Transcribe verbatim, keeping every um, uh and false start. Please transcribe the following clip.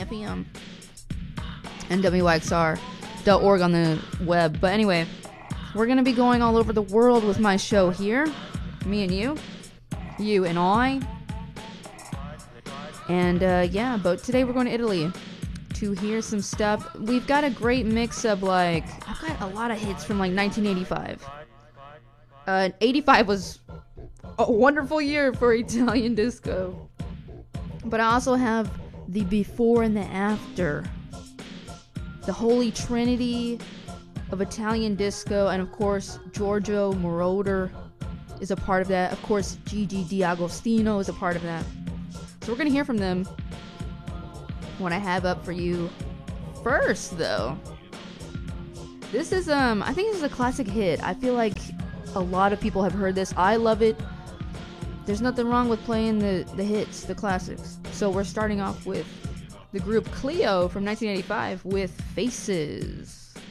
F E M. And W Y X R dot org on the web. But anyway, we're going to be going all over the world with my show here. Me and you. You and I. And uh, yeah, but today we're going to Italy to hear some stuff. We've got a great mix of like, I've got a lot of hits from like nineteen eighty-five. Uh, eighty-five was a wonderful year for Italian disco. But I also have the before and the after. The holy trinity of Italian disco. And of course, Giorgio Moroder is a part of that. Of course, Gigi D'Agostino is a part of that. So we're going to hear from them. What I have up for you first, though. This is, um, I think this is a classic hit. I feel like a lot of people have heard this. I love it. There's nothing wrong with playing the, the hits, the classics. So we're starting off with the group Cleo from nineteen eighty-five with Faces.